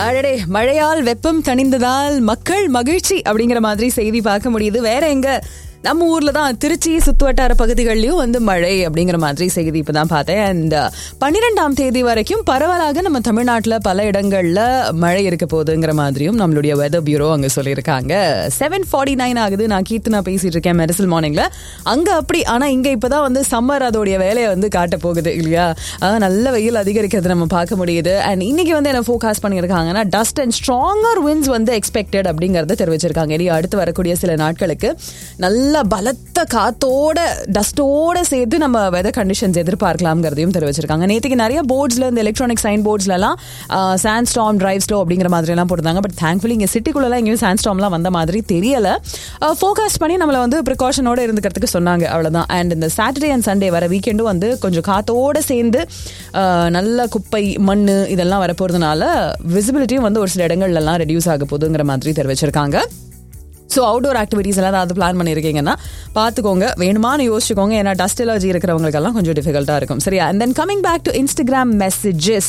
அடடே, மழையால் வெப்பம் தணிந்ததால் மக்கள் மகிழ்ச்சி அப்படிங்கிற மாதிரி செய்தி பார்க்க முடியுது. வேற எங்க? நம்ம ஊர்ல தான் திருச்சி சுத்துவட்டார பகுதிகளிலும் வந்து மழை அப்படிங்கிற மாதிரி செய்தி இப்பதான் பார்த்தேன். அண்ட் 12ஆம் தேதி வரைக்கும் பரவலாக நம்ம தமிழ்நாட்டில் பல இடங்கள்ல மழை இருக்க போகுதுங்கிற மாதிரியும் நம்மளுடைய வெதர் பியூரோ அங்க சொல்லியிருக்காங்க. 7:49 ஆகுது. நான் கீர்த்தனா பேசிட்டு இருக்கேன் மெரிசல் மார்னிங்ல. அங்க அப்படி, ஆனா இங்க இப்பதான் வந்து சம்மர் அதோடைய வேலையை வந்து காட்ட போகுது இல்லையா? நல்ல வெயில் அதிகரிக்கிறது நம்ம பார்க்க முடியுது. அண்ட் இன்னைக்கு வந்து என்ன ஃபோகாஸ்ட் பண்ணியிருக்காங்கன்னா டஸ்ட் அண்ட் ஸ்ட்ராங்கர் விண்ட்ஸ் வந்து எக்ஸ்பெக்டட் அப்படிங்கறத தெரிவிச்சிருக்காங்க. இனி அடுத்து வரக்கூடிய சில நாட்களுக்கு நல்ல பலத்த காத்தோட டஸ்டோட சேர்த்து நம்ம வெதர் கண்டிஷன்ஸ் எதிர்பார்க்கலாம்ங்கிறதையும் தெரிவிச்சிருக்காங்க. நேற்றுக்கு நிறைய போர்ட்ஸ்ல இந்த electronic sign போர்ட்ஸ்லாம் sand storm drive slow அப்படிங்கிற மாதிரி எல்லாம் போட்டிருந்தாங்க. பட் தேங்க்ஃபுல்லி இங்க சிட்டிக்குள்ளலாம் எங்கேயும் சாண்ட் ஸ்டார்ம்லாம் வந்த மாதிரி தெரியல. ஃபோகாஸ்ட் பண்ணி நம்மளை வந்து ப்ரிகாஷனோட இருந்துக்கிறதுக்கு சொன்னாங்க, அவ்வளவுதான். அண்ட் இந்த சாட்டர்டே அண்ட் சண்டே வர வீக்கெண்டும் வந்து கொஞ்சம் காத்தோட சேர்ந்து நல்ல குப்பை மண் இதெல்லாம் வரப்போறதுனால விசிபிலிட்டியும் வந்து ஒரு சில இடங்கள்லாம் ரெடியூஸ் ஆக போகுதுங்கிற மாதிரி தெரிவிச்சிருக்காங்க. ஸோ அவுட்டோர் ஆக்டிவிட்டிஸ் எல்லாம் ஏதாவது பிளான் பண்ணியிருக்கீங்கன்னா பார்த்துக்கோங்க, வேணுமானு யோசிச்சுக்கோங்க. ஏன்னா டஸ்ட் அலர்ஜி இருக்கிறவங்களுக்கெல்லாம் கொஞ்சம் டிஃபிகல்ட்டாக இருக்கும். சரியா? And then coming back to Instagram messages,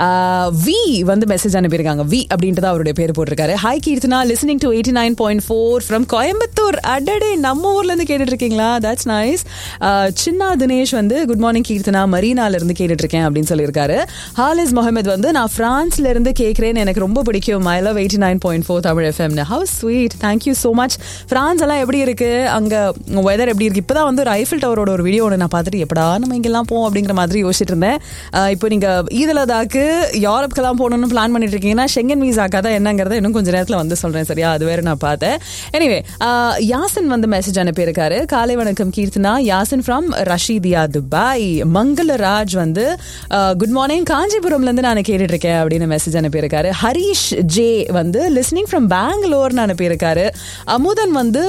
we வந்து மெசேஜ் அனுப்பியிருக்காங்க. வி அப்படின்ட்டு தான் அவருடைய பேர் போட்டிருக்காரு. Hi Keerthana, listening to 89.4 from Coimbatore. அடடே, நம்ம ஊர்ல இருந்து கேட்டுட்டு இருக்கீங்களா? That's nice. சின்னா தினேஷ் வந்து குட் மார்னிங் கீர்த்தனா, மரீனால இருந்து கேட்டுட்டு இருக்கேன் அப்படின்னு சொல்லியிருக்காரு. ஹாலிஸ் முகமது வந்து நான் பிரான்ஸ்ல இருந்து கேட்கிறேன், எனக்கு ரொம்ப பிடிக்கும், I love 89.4 Tamil எஃப்எம்னு. Have sweet, thank you so much. France எல்லாம் எப்படி இருக்கு? அங்க வெதர் எப்படி இருக்கு? இப்பதான் வந்து ஒரு ஐஃபில் டவரோட ஒரு வீடியோ ஒன்று நான் பார்த்துட்டு எப்படா நம்ம இங்கெல்லாம் போவோம் அப்படிங்கிற மாதிரி யோசிச்சுட்டு இருந்தேன். இப்போ நீங்க ஈதலதாக்கு யூரோப்கெல்லாம் போகணும்னு பிளான் பண்ணிட்டு இருக்கீங்கன்னா ஷெங்கன் வீசாக்கா தான் என்னங்கிறத இன்னும் கொஞ்சம் நேரத்தில் வந்து சொல்றேன். சரியா? அது வேற நான் பார்த்தேன். எனிவே, யாசின் வந்து மெசேஜ் அனுப்பியிருக்காரு. காலை வணக்கம் கீர்த்தனா, யாசின் ஃப்ரம் ரஷீதியா துபாய். மங்களராஜ் வந்து குட் மார்னிங், காஞ்சிபுரம்ல இருந்து நான் கேட்டுட்டு இருக்கேன் அப்படின்னு மெசேஜ் அனுப்பியிருக்காரு. ஹரீஷ் ஜே வந்து லிஸ்னிங் ஃப்ரம் பெங்களூர்னு அனுப்பியிருக்காரு. அமுதன் வந்து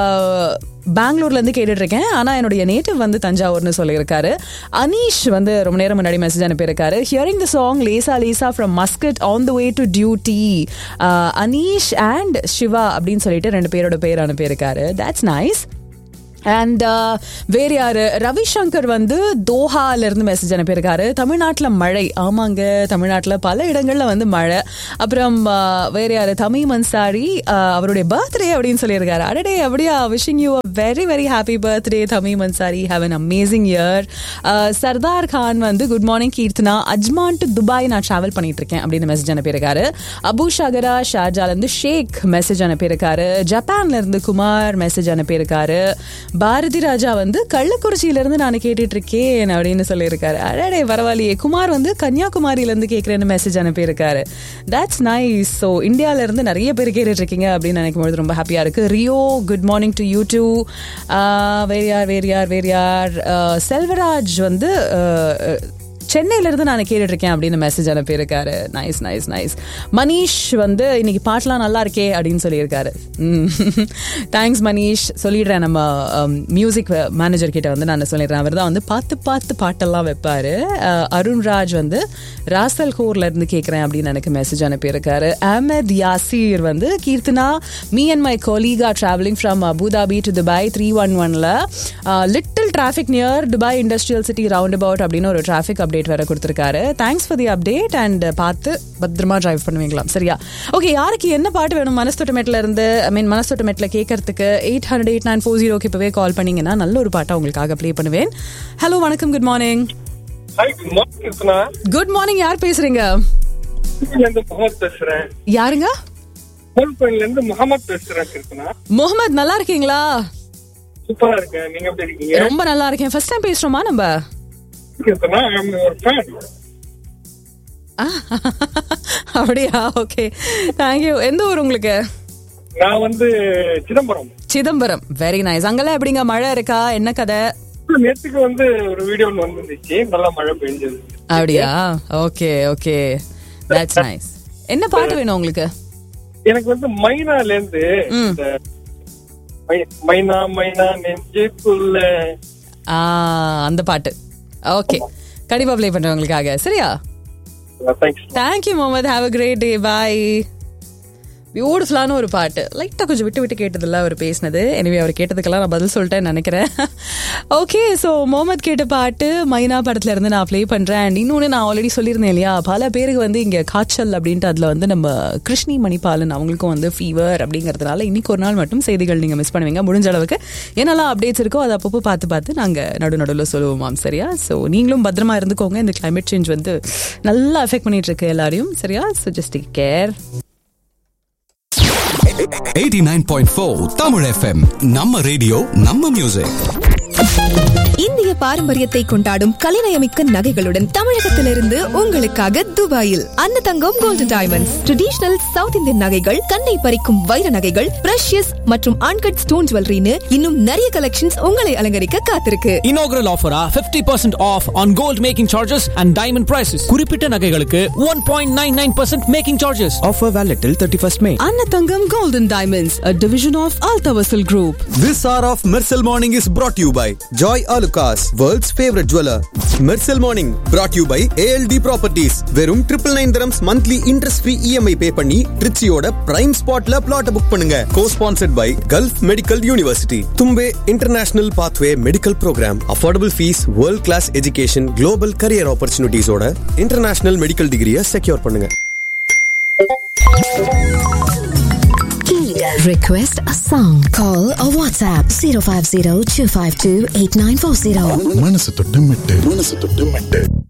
பெங்களூர்ல இருந்து கேட்டுட்டு இருக்கேன், ஆனா என்னுடைய நேட்டிவ் வந்து தஞ்சாவூர்னு சொல்லியிருக்காரு. அனீஷ் வந்து ரொம்ப நேரம் முன்னாடி மெசேஜ் அனுப்பியிருக்காரு. ஹியரிங் த சாங் லேசா லேசா from Muscat on the way to duty. Anish and Siva அப்படின்னு சொல்லிட்டு 2 பேரோட பேர் அனுப்பியிருக்காரு. That's nice. அண்ட் வேறு யாரு? ரவிசங்கர் வந்து தோஹால இருந்து மெசேஜ் அனுப்பியிருக்காரு. தமிழ்நாட்டில் மழை. ஆமாங்க, தமிழ்நாட்டில் பல இடங்கள்ல வந்து மழை. அப்புறம் வேற யாரு? தமீம் அன்சாரி, அவருடைய பர்த்டே அப்படின்னு சொல்லியிருக்காரு. அடடே, அப்படியா? Wishing you a very very happy birthday Tamim Ansari, have an amazing year. Sardar Khan வந்து good morning Keerthana, Ajman to Dubai நான் டிராவல் பண்ணிட்டு இருக்கேன் அப்படின்னு மெசேஜ் அனுப்பியிருக்காரு. அபு ஷகரா ஷார்ஜால இருந்து ஷேக் மெசேஜ் அனுப்பியிருக்காரு. ஜப்பான்ல இருந்து குமார் மெசேஜ் அனுப்பியிருக்காரு. பாரதி ராஜா வந்து கள்ளக்குறிச்சியில இருந்து நான் கேட்டுட்டு இருக்கேன் அப்படின்னு சொல்லியிருக்காரு. அடடே, பரவாயில்லையே. குமார் வந்து கன்னியாகுமரியில இருந்து கேட்கிறேன்னு மெசேஜ் அனுப்பியிருக்காரு. That's nice. ஸோ இந்தியால இருந்து நிறைய பேர் கேட்டுட்டு இருக்கீங்க அப்படின்னு நினைக்கும் போது ரொம்ப ஹாப்பியா இருக்கு. Rio good morning to you two. வேறு யார்? செல்வராஜ் வந்து சென்னையில இருந்து நான் கேட்டுட்டு இருக்கேன் அப்படின்னு மெசேஜ் அனுப்பியிருக்காரு. Nice nice nice. மனிஷ் வந்து இன்னைக்கு பாட்டெல்லாம் நல்லா இருக்கே அப்படின்னு சொல்லியிருக்காரு. தேங்க்ஸ் மனிஷ். சொல்லிடுறேன், நம்ம மியூசிக் மேனேஜர் கிட்ட வந்து நான் சொல்லிடுறேன். அவர் தான் வந்து பார்த்து பாட்டெல்லாம் வைப்பாரு. அருண்ராஜ் வந்து ராசல்கோர்ல இருந்து கேட்கிறேன் அப்படின்னு எனக்கு மெசேஜ் அனுப்பியிருக்காரு. அஹமத் யாசீர் வந்து Keerthana, me and my colleague R travelling from Abu Dhabi to Dubai 311ல little traffic near Dubai industrial city round about அப்படின்னு ஒரு டிராஃபிக் அப்டேட் வேற கொடுத்திருக்காரு. Thanks for the update. And பார்த்து பத்திரமா டிரைவ் பண்ணுவீங்களாம். சரியா? ஓகே, யாருக்கு என்ன பாட்டு வேணும் மனசோட்டமேட்ல இருந்து, மனசோட்டமேட்ல கேட்கறதுக்கு 800-8940 இப்பவே கால் பண்ணீங்கன்னா நல்ல ஒரு பாட்டா உங்களுக்காக ப்ளே பண்ணுவேன். ஹலோ, வணக்கம், குட் மார்னிங். Good morning. யார் பேசுறீங்க? யாருங்க? முகமது. நல்லா இருக்கீங்களா? சூப்பரா இருக்கேன். நீங்க எப்படி இருக்கீங்க? ரொம்ப நல்லா இருக்கேன். ஃபர்ஸ்ட் டைம் பேசுறோமா நம்ம? அப்படியா? Okay, thank you. எந்த ஊர் உங்களுக்கு? நான் வந்து சிதம்பரம். Chidambaram, very nice. அங்கெல்லாம் எப்படிங்க, மழை இருக்கா? என்ன கதை? நேத்துக்கு வந்து ஒரு வீடியோ வந்துருந்துச்சு, நல்லா மழை பெஞ்சது. அப்படியா? Okay okay, that's nice. என்ன பாட்டு வேணும் உங்களுக்கு? எனக்கு வந்து மைனால இருந்து மைனா மைனா நெஞ்சுக்குள்ள அந்த பாட்டு. ஓகே, கண்டிப்பா ப்ளே பண்றேன் உங்களுக்காக. சரியா? Thank you Mohammed. Have a great day. பாய். பியூட்டிஃபுல்லான ஒரு பாட்டு. லைட்டாக கொஞ்சம் விட்டு விட்டு கேட்டதில்ல அவர் பேசினது. எனவே அவர் கேட்டதுக்கெல்லாம் நான் பதில் சொல்லிட்டேன்னு நினைக்கிறேன். ஓகே, ஸோ முகமது கேட்ட பாட்டு மைனா படத்துல இருந்து நான் ப்ளே பண்ணுறேன். அண்ட் இன்னொன்று நான் ஆல்ரெடி சொல்லியிருந்தேன் இல்லையா, பல பேருக்கு வந்து இங்கே காய்ச்சல் அப்படின்ட்டு அதில் வந்து நம்ம கிருஷ்ணி மணிபாலன் அவங்களுக்கும் வந்து ஃபீவர் அப்படிங்கிறதுனால இன்னைக்கு ஒரு நாள் மட்டும் செய்திகள் நீங்கள் மிஸ் பண்ணுவீங்க. முடிஞ்ச அளவுக்கு என்னெல்லாம் அப்டேட்ஸ் இருக்கோ அதை அப்பப்போ பார்த்து நாங்கள் நடுவில் சொல்லுவோமாம். சரியா? ஸோ நீங்களும் பத்திரமா இருந்துக்கோங்க. இந்த கிளைமேட் சேஞ்ச் வந்து நல்லா அஃபெக்ட் பண்ணிட்டு இருக்கு எல்லாரையும். சரியா? So just take care. 89.4 Tamil FM, நம்ம ரேடியோ நம்ம மியூசிக். இந்திய பாரம்பரியத்தை கொண்டாடும் கலைநயமிக்க நகைகளுடன் தமிழகத்திலிருந்து உங்களுக்காக துபாயில் Annathangam golden diamonds. Traditional south Indian நகைகள், கண்ணை பறிக்கும் வைர நகைகள், பிரஷியஸ் மற்றும் அன்கட் ஸ்டோன் ஜுவல்லரின்னு இன்னும் நிறைய கலெக்ஷன்ஸ் உங்களை அலங்கரிக்க காத்திருக்கு. Inaugural offer 50% off on gold making charges and diamond prices. குறிப்பிட்ட நகைகளுக்கு 1.99% making charges. Offer valid till 31st May. Annatangam Golden Diamonds, a division of Altavasil Group. This hour of Mersal Morning is brought to you by Joy Alucas, world's favorite jeweler. Mersal Morning brought to you by ALD Properties. வெறும் 999 dirhams monthly interest free EMI pay பண்ணி ட்ரிச்சியோட prime spotல plot book பண்ணுங்க. Co-sponsored by Gulf Medical University. Tumbe International Pathway Medical Program. Affordable fees, world class education, global career opportunities ஓட international medical degree secure பண்ணுங்க. Request a song. Call or WhatsApp 050-252-8940. மனசு தொட்டு மெட்டு